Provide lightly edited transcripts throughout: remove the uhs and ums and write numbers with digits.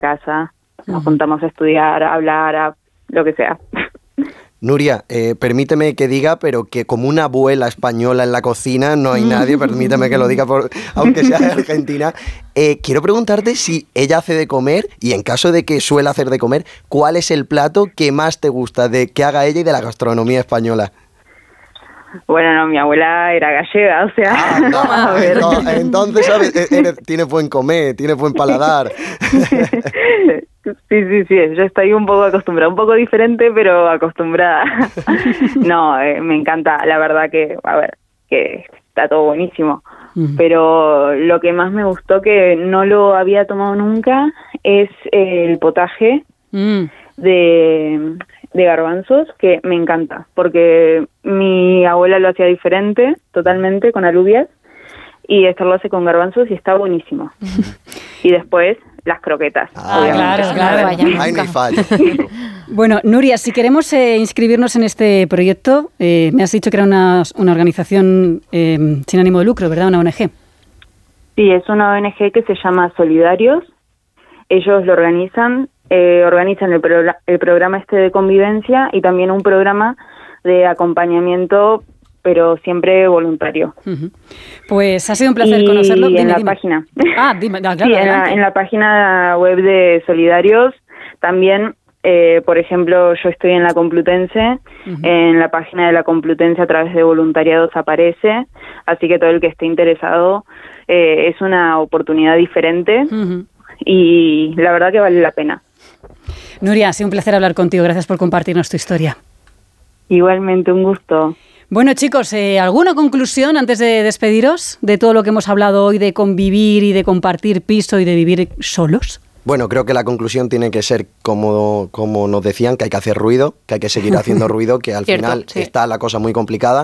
casa, nos juntamos a estudiar, a hablar, a lo que sea. Nuria, permíteme que diga, pero que como una abuela española en la cocina no hay nadie, permíteme que lo diga, aunque sea de Argentina. Quiero preguntarte si ella hace de comer, y en caso de que suele hacer de comer, ¿cuál es el plato que más te gusta de que haga ella y de la gastronomía española? Bueno, no, mi abuela era gallega, o sea... a ver. No, entonces, ¿sabes? Tienes buen comer, tienes buen paladar. Sí, yo estoy un poco acostumbrada, un poco diferente, pero acostumbrada. No, me encanta, la verdad que, a ver, que está todo buenísimo. Pero lo que más me gustó, que no lo había tomado nunca, es el potaje de garbanzos, que me encanta, porque mi abuela lo hacía diferente, totalmente, con alubias, y Esther lo hace con garbanzos y está buenísimo. Y después, las croquetas. Claro. Ahí no hay fallo. Bueno, Nuria, si queremos inscribirnos en este proyecto, me has dicho que era una organización sin ánimo de lucro, ¿verdad? Una ONG. Sí, es una ONG que se llama Solidarios. Ellos lo organizan el programa este de convivencia y también un programa de acompañamiento, pero siempre voluntario. Pues ha sido un placer conocerlo. Y en la página. Claro, sí, en la página web de Solidarios también, por ejemplo, yo estoy en la Complutense, en la página de la Complutense a través de voluntariados aparece, así que todo el que esté interesado, es una oportunidad diferente y la verdad que vale la pena. Nuria, ha sido un placer hablar contigo. Gracias por compartirnos tu historia. Igualmente, un gusto. Bueno, chicos, ¿alguna conclusión antes de despediros de todo lo que hemos hablado hoy de convivir y de compartir piso y de vivir solos? Bueno, creo que la conclusión tiene que ser, como nos decían, que hay que hacer ruido, que hay que seguir haciendo ruido, que al final está la cosa muy complicada.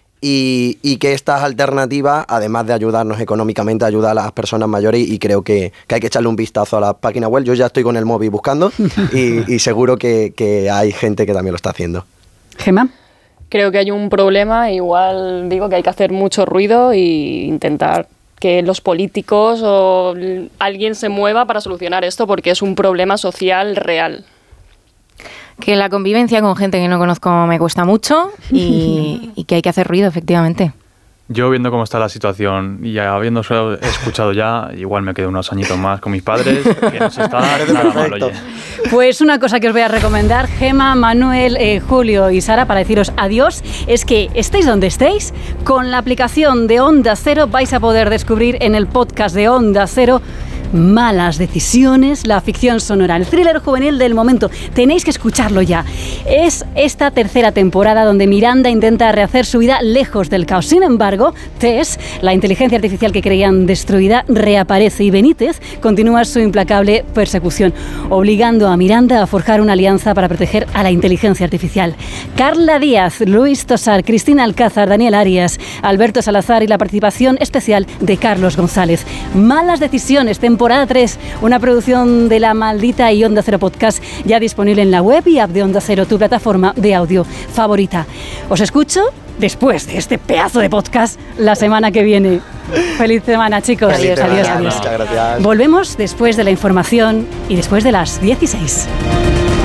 Y que estas alternativas, además de ayudarnos económicamente, ayuda a las personas mayores, y creo que hay que echarle un vistazo a la página web. Yo ya estoy con el móvil buscando y seguro que hay gente que también lo está haciendo. ¿Gemma? Creo que hay un problema, igual digo que hay que hacer mucho ruido e intentar que los políticos o alguien se mueva para solucionar esto, porque es un problema social real. Que la convivencia con gente que no conozco me cuesta mucho y que hay que hacer ruido, efectivamente. Yo, viendo cómo está la situación y habiendo escuchado ya, igual me quedo unos añitos más con mis padres, que no se está nada mal, oye. Pues una cosa que os voy a recomendar, Gemma, Manuel, Julio y Sara, para deciros adiós, es que estéis donde estéis, con la aplicación de Onda Cero vais a poder descubrir en el podcast de Onda Cero Malas Decisiones, la ficción sonora, el thriller juvenil del momento. Tenéis que escucharlo ya. Es esta tercera temporada donde Miranda intenta rehacer su vida lejos del caos. Sin embargo, Tess, la inteligencia artificial que creían destruida, reaparece y Benítez continúa su implacable persecución, obligando a Miranda a forjar una alianza para proteger a la inteligencia artificial. Carla Díaz, Luis Tosar, Cristina Alcázar, Daniel Arias, Alberto Salazar y la participación especial de Carlos González. Malas Decisiones, temporada 3, una producción de La Maldita y Onda Cero Podcast, ya disponible en la web y app de Onda Cero, tu plataforma de audio favorita. Os escucho después de este pedazo de podcast la semana que viene. Feliz semana, chicos. Feliz Adiós. Muchas gracias. Volvemos después de la información y después de las 16.